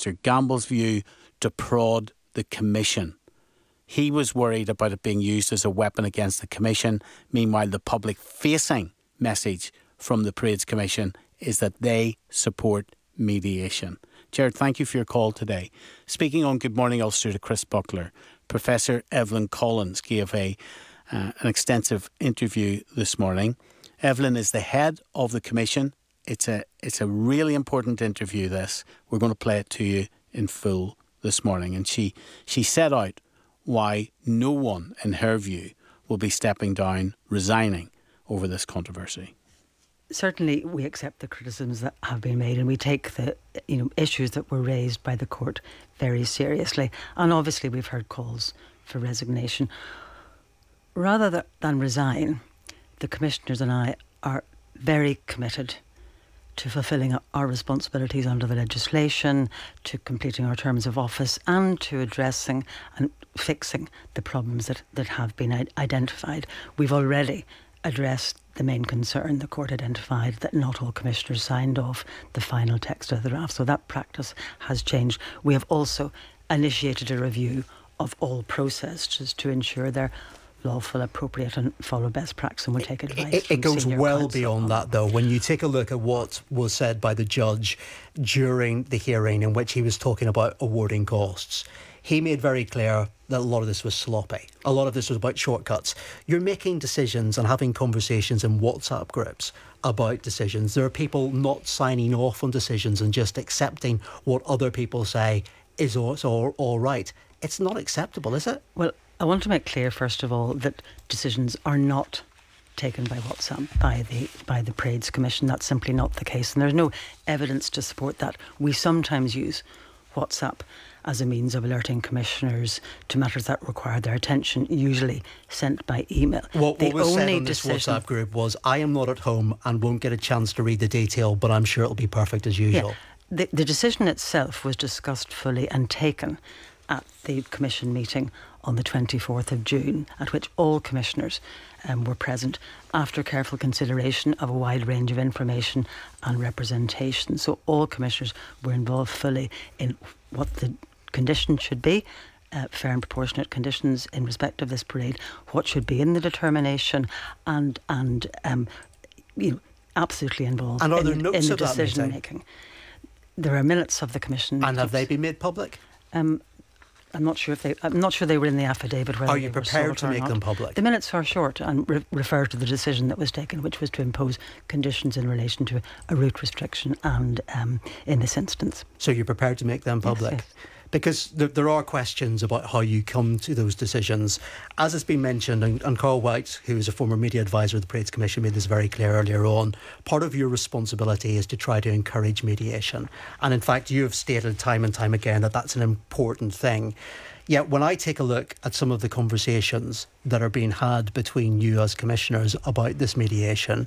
Mr Gamble's view, to prod the Commission. He was worried about it being used as a weapon against the Commission. Meanwhile, the public-facing message from the Parades Commission is that they support mediation. Gerard, thank you for your call today. Speaking on Good Morning Ulster to Chris Buckler, Professor Evelyn Collins gave an extensive interview this morning. Evelyn is the head of the Commission. It's a really important interview, this. We're going to play it to you in full this morning. And she set out why no one, in her view, will be stepping down, resigning over this controversy. Certainly we accept the criticisms that have been made, and we take the issues that were raised by the court very seriously. And obviously we've heard calls for resignation. Rather than resign, the commissioners and I are very committed to fulfilling our responsibilities under the legislation, to completing our terms of office, and to addressing and fixing the problems that have been identified. We've already addressed the main concern. The court identified that not all commissioners signed off the final text of the draft, so that practice has changed. We have also initiated a review of all processes to ensure they're lawful, appropriate, and follow best practice, and we take advice. It goes well beyond that, though. When you take a look at what was said by the judge during the hearing in which he was talking about awarding costs, he made very clear that a lot of this was sloppy. A lot of this was about shortcuts. You're making decisions and having conversations in WhatsApp groups about decisions. There are people not signing off on decisions and just accepting what other people say is all right. It's not acceptable, is it? Well, I want to make clear, first of all, that decisions are not taken by WhatsApp by the Parades Commission. That's simply not the case, and there's no evidence to support that. We sometimes use WhatsApp as a means of alerting commissioners to matters that require their attention, usually sent by email. What was said on this WhatsApp group was, I am not at home and won't get a chance to read the detail, but I'm sure it'll be perfect as usual. Yeah. The decision itself was discussed fully and taken at the Commission meeting on the 24th of June, at which all commissioners were present after careful consideration of a wide range of information and representation. So all commissioners were involved fully in what the conditions should be, fair and proportionate conditions in respect of this parade, what should be in the determination, and absolutely involved and are there in notes the of that decision making. There are minutes of the Commission meetings. And have they been made public? I'm not sure they were in the affidavit. Are you prepared to make them public? The minutes are short and refer to the decision that was taken, which was to impose conditions in relation to a route restriction and in this instance. So you're prepared to make them public? Yes. Because there are questions about how you come to those decisions. As has been mentioned, and Carl White, who is a former media advisor of the Parades Commission, made this very clear earlier on, part of your responsibility is to try to encourage mediation. And in fact, you have stated time and time again that that's an important thing. Yet when I take a look at some of the conversations that are being had between you as commissioners about this mediation,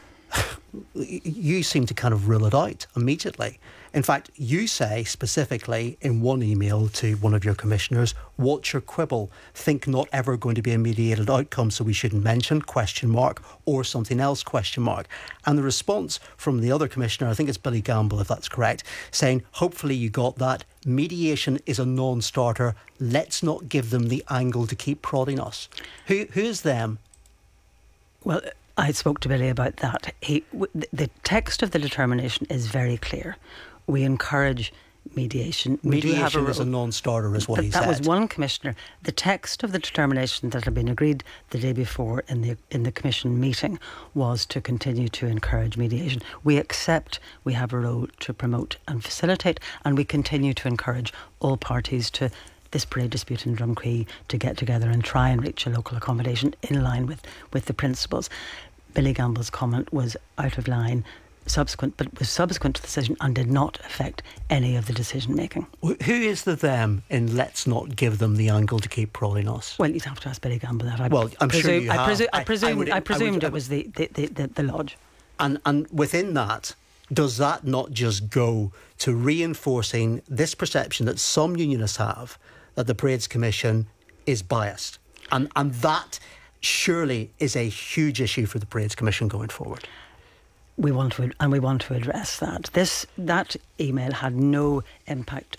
you seem to kind of rule it out immediately. In fact, you say specifically in one email to one of your commissioners, what's your quibble? Think not ever going to be a mediated outcome, so we shouldn't mention, ? Or something else, ? And the response from the other commissioner, I think it's Billy Gamble, if that's correct, saying, hopefully you got that. Mediation is a non-starter. Let's not give them the angle to keep prodding us. Who is them? Well, I spoke to Billy about that. The text of the determination is very clear. We encourage mediation. Mediation is a non-starter, is what he said. That was one commissioner. The text of the determination that had been agreed the day before in the Commission meeting was to continue to encourage mediation. We accept we have a role to promote and facilitate, and we continue to encourage all parties to this parade dispute in Drumcree to get together and try and reach a local accommodation in line with the principles. Billy Gamble's comment was out of line, but was subsequent to the decision and did not affect any of the decision making. Who is the them in let's not give them the angle to keep prodding us? Well, you'd have to ask Billy Gamble that. I'm sure you have. I presumed it was the Lodge. And within that, does that not just go to reinforcing this perception that some unionists have that the Parades Commission is biased? And that surely is a huge issue for the Parades Commission going forward. We want to address that. That email had no impact